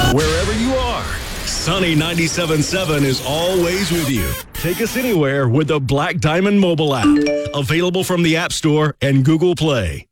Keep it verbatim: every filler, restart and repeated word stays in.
Wherever you are, Sunny ninety-seven point seven is always with you. Take us anywhere with the Black Diamond mobile app. Available from the App Store and Google Play.